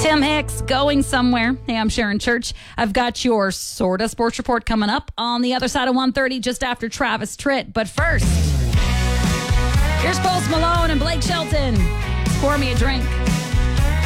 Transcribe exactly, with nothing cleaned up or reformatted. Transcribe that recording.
Tim Hicks, Going Somewhere. Hey, I'm Sharon Church. I've got your sorta sports report coming up on the other side of one thirty just after Travis Tritt. But first, here's Post Malone and Blake Shelton. Pour me a drink.